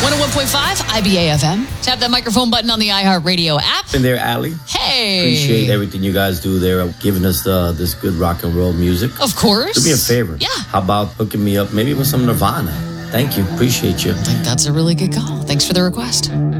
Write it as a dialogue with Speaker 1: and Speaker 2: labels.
Speaker 1: 101.5 IBA FM. Tap that microphone button on the iHeartRadio app.
Speaker 2: In there, Allie.
Speaker 1: Hey.
Speaker 2: Appreciate everything you guys do there, giving us this good rock and roll music.
Speaker 1: Of course.
Speaker 2: Do me a favor.
Speaker 1: Yeah.
Speaker 2: How about hooking me up maybe with some Nirvana? Thank you. Appreciate you.
Speaker 1: I think that's a really good call. Thanks for the request.